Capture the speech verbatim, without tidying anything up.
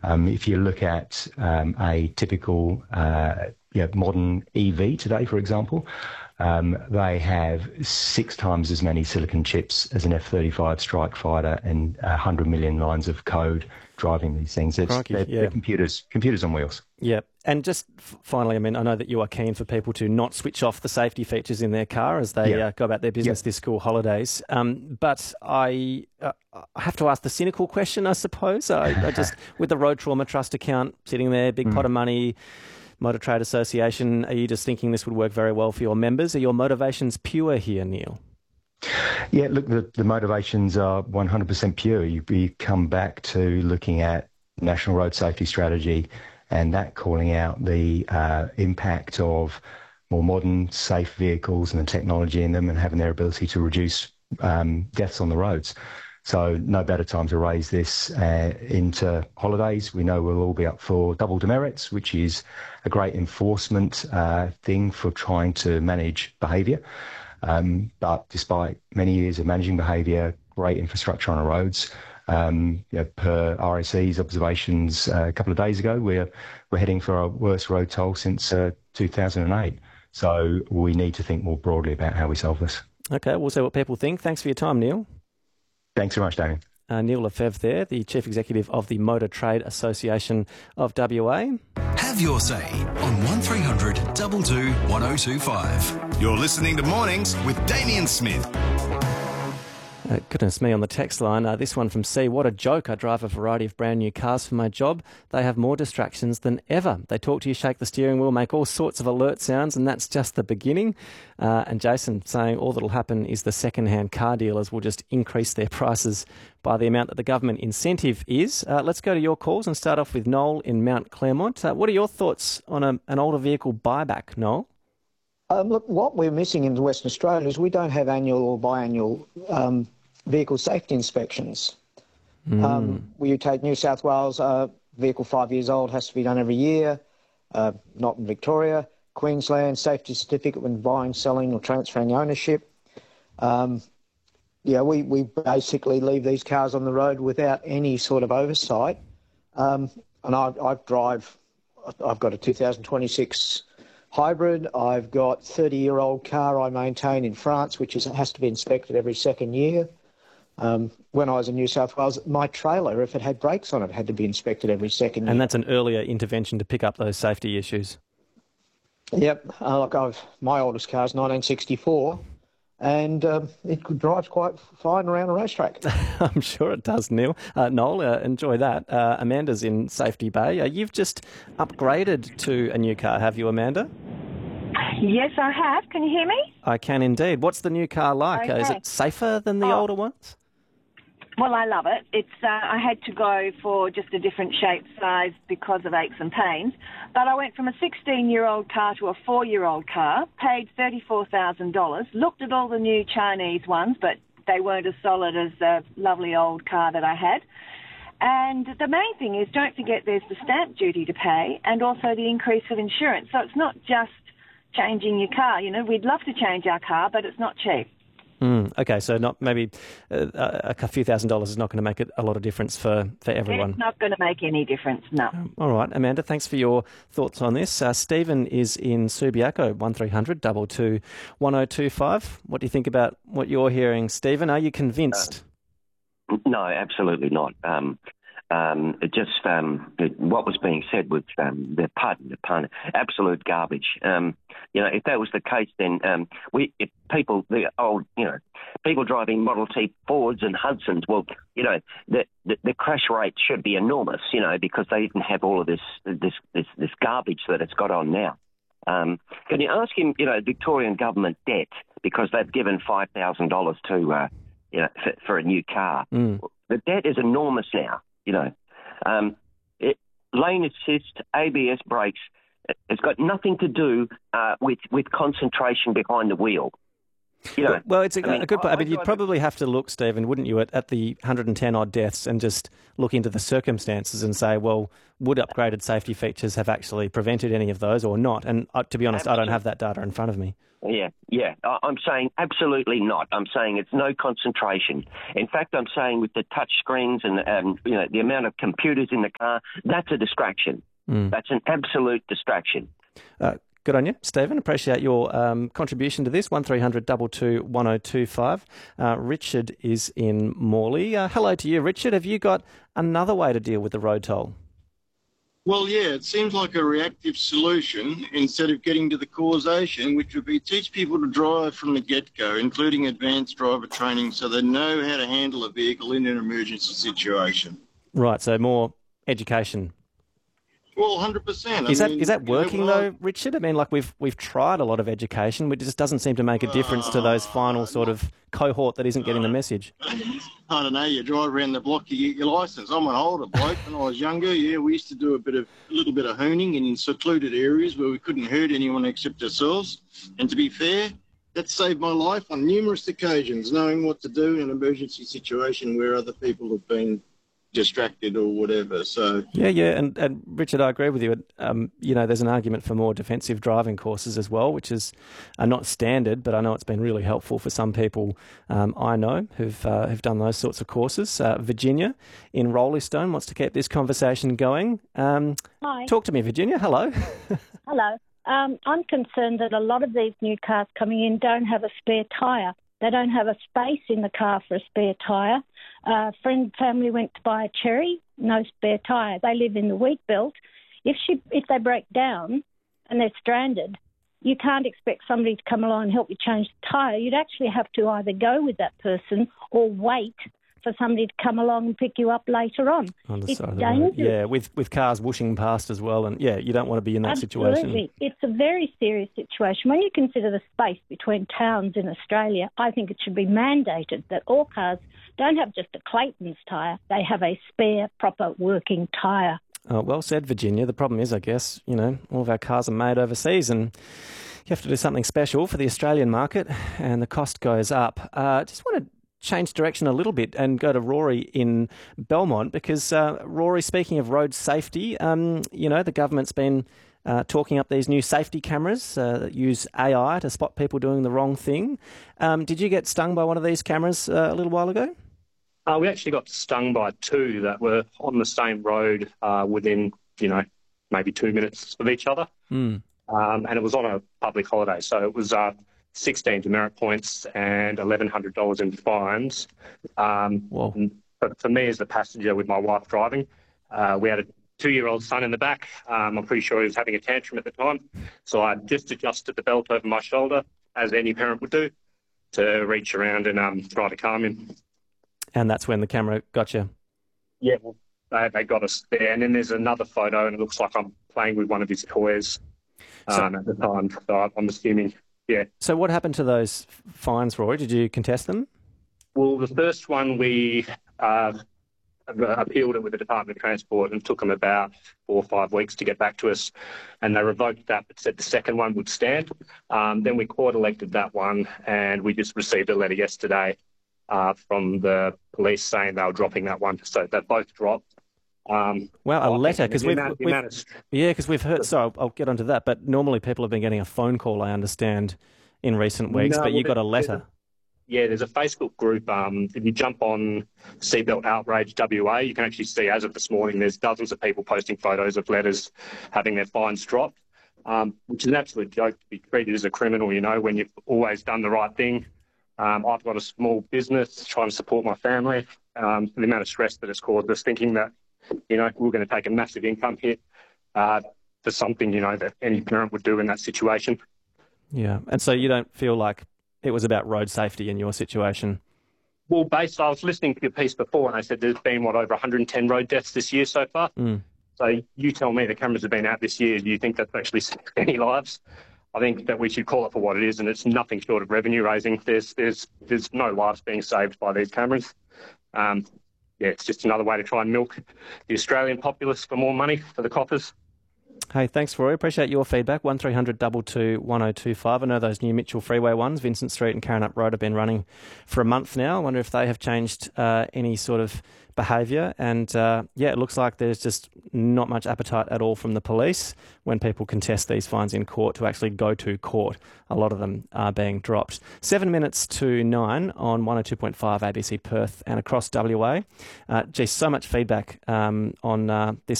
Um, if you look at um, a typical uh, you know, modern E V today, for example, um, they have six times as many silicon chips as an F thirty-five strike fighter and one hundred million lines of code driving these things. It's, Crikey, they're, yeah. they're computers, computers on wheels. Yeah. And just f- finally, I mean, I know that you are keen for people to not switch off the safety features in their car as they Yeah. uh, go about their business Yeah. this school holidays. Um, but I, uh, I have to ask the cynical question, I suppose. I, I just, with the Road Trauma Trust account sitting there, big Mm. pot of money, Motor Trade Association, are you just thinking this would work very well for your members? Are your motivations pure here, Neil? Yeah, look, the, the motivations are one hundred percent pure. You, you come back to looking at National Road Safety Strategy and that calling out the uh, impact of more modern, safe vehicles and the technology in them and having their ability to reduce um, deaths on the roads. So no better time to raise this uh, into holidays. We know we'll all be up for double demerits, which is a great enforcement uh, thing for trying to manage behaviour. Um, but despite many years of managing behaviour, great infrastructure on our roads, um, you know, per R S E's observations uh, a couple of days ago, we're we're heading for our worst road toll since uh, two thousand eight. So we need to think more broadly about how we solve this. Okay, we'll see what people think. Thanks for your time, Neil. Thanks very much, Damien. Uh, Neil Lefebvre there, the Chief Executive of the Motor Trade Association of W A. Have your say on one three hundred two two one oh two five. You're listening to Mornings with Damien Smith. Uh, goodness me, on the text line, uh, this one from C. What a joke. I drive a variety of brand new cars for my job. They have more distractions than ever. They talk to you, shake the steering wheel, make all sorts of alert sounds, and that's just the beginning. Uh, and Jason saying all that'll happen is the second-hand car dealers will just increase their prices by the amount that the government incentive is. Uh, let's go to your calls and start off with Noel in Mount Claremont. Uh, what are your thoughts on a, an older vehicle buyback, Noel? Um, look, what we're missing in Western Australia is we don't have annual or biannual um, vehicle safety inspections. Mm. Um, you take New South Wales, uh, vehicle five years old has to be done every year, uh, not in Victoria. Queensland, safety certificate when buying, selling or transferring ownership. Um, yeah, we, we basically leave these cars on the road without any sort of oversight. Um, and I, I drive, I've got a two thousand twenty-six hybrid. I've got a thirty-year-old car I maintain in France, which is, has to be inspected every second year. Um, when I was in New South Wales, my trailer, if it had brakes on it, had to be inspected every second year. And that's an earlier intervention to pick up those safety issues. Yep. Uh, look, I've, my oldest car is nineteen sixty-four, and um, it drives quite fine around a racetrack. I'm sure it does, Neil. Uh, Noel, uh, enjoy that. Uh, Amanda's in Safety Bay. Uh, you've just upgraded to a new car, have you, Amanda? Yes, I have. Can you hear me? I can indeed. What's the new car like? Okay. Uh, is it safer than the Oh. older ones? Well, I love it. It's uh, I had to go for just a different shape, size because of aches and pains. But I went from a sixteen-year-old car to a four-year-old car, paid thirty-four thousand dollars, looked at all the new Chinese ones, but they weren't as solid as the lovely old car that I had. And the main thing is, don't forget there's the stamp duty to pay and also the increase of insurance. So it's not just changing your car. You know, we'd love to change our car, but it's not cheap. Mm, okay, so not maybe uh, a few thousand dollars is not going to make it a lot of difference for, for everyone. It's not going to make any difference, no. Um, all right, Amanda, thanks for your thoughts on this. Uh, Stephen is in Subiaco, one three hundred two two one oh two five. What do you think about what you're hearing, Stephen? Are you convinced? Uh, no, absolutely not. Um, Um, it just um, it, what was being said was um, the pardon the pun, absolute garbage. Um, you know, if that was the case, then um, we if people the old you know people driving Model T Fords and Hudsons, well, you know, the, the the crash rate should be enormous, you know, because they didn't have all of this this this, this garbage that it's got on now. Um, can you ask him, you know, Victorian government debt because they've given five thousand dollars to uh, you know for, for a new car. Mm. The debt is enormous now. You know, um, it, lane assist, A B S brakes, it's got nothing to do uh, with, with concentration behind the wheel. You know, well, it's a, I mean, a good point. I, I mean, you'd I, probably have to look, Stephen, wouldn't you, at, at the one hundred ten odd deaths and just look into the circumstances and say, well, would upgraded safety features have actually prevented any of those or not? And uh, to be honest, absolutely. I don't have that data in front of me. Yeah, yeah. I'm saying absolutely not. I'm saying it's no concentration. In fact, I'm saying with the touch screens and um, you know the amount of computers in the car, that's a distraction. Mm. That's an absolute distraction. Uh, Good on you, Stephen. Appreciate your um, contribution to this. one three hundred two two one oh two five. Uh, Richard is in Morley. Uh, hello to you, Richard. Have you got another way to deal with the road toll? Well, yeah, it seems like a reactive solution instead of getting to the causation, which would be teach people to drive from the get-go, including advanced driver training, so they know how to handle a vehicle in an emergency situation. Right, so more education. Well, one hundred percent. Is that is that working, though, Richard? I mean, like, we've we've tried a lot of education, but it just doesn't seem to make a difference to those final sort of cohort that isn't getting the message. I don't know. You drive around the block, you get your licence. I'm an older bloke. When I was younger, yeah, we used to do a bit of a little bit of hooning in secluded areas where we couldn't hurt anyone except ourselves. And to be fair, that saved my life on numerous occasions, knowing what to do in an emergency situation where other people have been distracted or whatever. So yeah, yeah, and, and Richard, I agree with you. Um, you know, there's an argument for more defensive driving courses as well, which is uh, not standard, but I know it's been really helpful for some people um, I know who've uh, who've done those sorts of courses. Uh, Virginia in Roleystone wants to keep this conversation going. Um, Hi. Talk to me, Virginia. Hello. Hello. Um, I'm concerned that a lot of these new cars coming in don't have a spare tyre. They don't have a space in the car for a spare tyre. Uh, friend family went to buy a Cherry, no spare tyre. They live in the wheat belt. If she, if they break down and they're stranded, you can't expect somebody to come along and help you change the tyre. You'd actually have to either go with that person or wait for somebody to come along and pick you up later on. on the it's side of the dangerous. road. Yeah, with, with cars whooshing past as well. And, yeah, you don't want to be in that Absolutely. situation. It's a very serious situation. When you consider the space between towns in Australia, I think it should be mandated that all cars don't have just a Clayton's tyre. They have a spare, proper working tyre. Oh, well said, Virginia. The problem is, I guess, you know, all of our cars are made overseas and you have to do something special for the Australian market and the cost goes up. I uh, just want to change direction a little bit and go to Rory in Belmont because, uh, Rory, speaking of road safety, um, you know, the government's been uh, talking up these new safety cameras uh, that use A I to spot people doing the wrong thing. Um, did you get stung by one of these cameras uh, a little while ago? Uh, we actually got stung by two that were on the same road uh, within, you know, maybe two minutes of each other. Mm. Um, and it was on a public holiday. So it was uh, sixteen demerit points and eleven hundred dollars in fines. Um, but for me as the passenger with my wife driving, uh, we had a two-year-old son in the back. Um, I'm pretty sure he was having a tantrum at the time. So I just adjusted the belt over my shoulder, as any parent would do, to reach around and um, try to calm him. And that's when the camera got you? Yeah, well, they, they got us there. And then there's another photo, and it looks like I'm playing with one of his toys um, so, at the time. So I'm assuming, yeah. So what happened to those fines, Roy? Did you contest them? Well, the first one we uh, appealed it with the Department of Transport and it took them about four or five weeks to get back to us. And they revoked that but said the second one would stand. Um, then we court elected that one, and we just received a letter yesterday Uh, from the police saying they were dropping that one, so they both dropped. Um, wow, a letter because we've, amount, we've of... yeah, because we've heard. So I'll, I'll get onto that. But normally people have been getting a phone call, I understand, in recent weeks. No, but well, you got a letter. A, yeah, there's a Facebook group. Um, if you jump on Seatbelt Outrage W A, you can actually see as of this morning, there's dozens of people posting photos of letters having their fines dropped, um, which is an absolute joke to be treated as a criminal. You know, when you've always done the right thing. Um, I've got a small business trying to support my family. Um, the amount of stress that it's caused us thinking that, you know, we're going to take a massive income hit uh, for something, you know, that any parent would do in that situation. Yeah. And so you don't feel like it was about road safety in your situation? Well, based, I was listening to your piece before and I said there's been, what, over one hundred ten road deaths this year so far? Mm. So you tell me the cameras have been out this year. Do you think that's actually saved any lives? I think that we should call it for what it is, and it's nothing short of revenue raising. There's there's there's no lives being saved by these cameras. Um, yeah, it's just another way to try and milk the Australian populace for more money for the coffers. Hey, thanks, Roy. Appreciate your feedback. one three hundred two two one oh two five. I know those new Mitchell Freeway ones, Vincent Street and Carrinup Road, have been running for a month now. I wonder if they have changed uh, any sort of behaviour. And, uh, yeah, it looks like there's just not much appetite at all from the police when people contest these fines in court to actually go to court. A lot of them are being dropped. Seven minutes to nine on one oh two point five A B C Perth and across W A. Uh, gee, so much feedback um, on uh, this